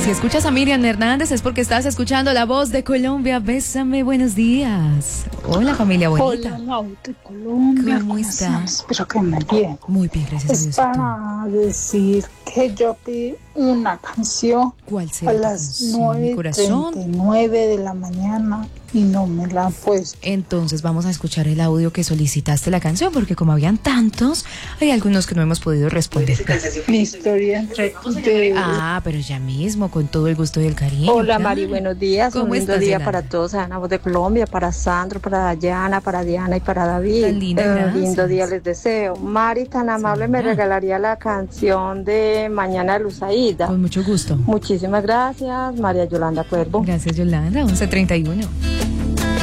Si escuchas a Miriam Hernández es porque estás escuchando La Voz de Colombia. Bésame, buenos días. Hola, familia bonita. Hola, la Voz de Colombia. ¿Cómo estás? Espero que me bien. Muy bien, gracias a Es Dios. para decir que yo pedí una canción ¿Cuál será a tu las canción, mi corazón? 9:39 de la mañana y no me la han puesto. Entonces vamos a escuchar el audio que solicitaste la canción, porque como habían tantos, hay algunos que no hemos podido responder. Mi historia entre ustedes. Ah, pero ya mismo, con todo el gusto y el cariño. Hola claro. Mari, buenos días. ¿Cómo Un lindo estás, día Yolanda? para todos, a La Voz de Colombia, para Sandro, para Dayana, para Diana y para David. Tan linda, gracias. Lindo día les deseo. Mari, tan amable, me regalaría la canción de Mañana de Luz Aida. Con mucho gusto. Muchísimas gracias, María Yolanda Cuervo. Gracias, Yolanda. 11:31.